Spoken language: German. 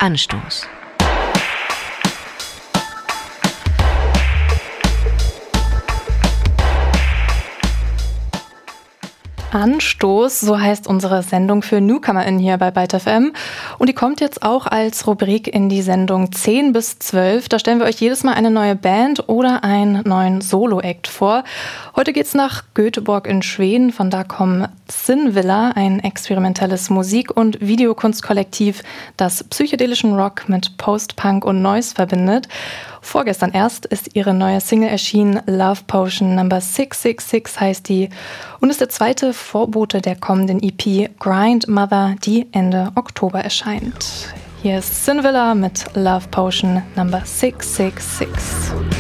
Anstoß. Anstoß, so heißt unsere Sendung für NewcomerInnen hier bei Byte FM. Und die kommt jetzt auch als Rubrik in die Sendung 10 bis 12. Da stellen wir euch jedes Mal eine neue Band oder einen neuen Solo-Act vor. Heute geht's nach Göteborg in Schweden. Von da kommen Synvilla, ein experimentelles Musik- und Videokunstkollektiv, das psychedelischen Rock mit Post-Punk und Noise verbindet. Vorgestern erst ist ihre neue Single erschienen, Love Potion Number 666 heißt die und ist der zweite Vorbote der kommenden EP Grindmother, die Ende Oktober erscheint. Hier ist Synvilla mit Love Potion Number 666.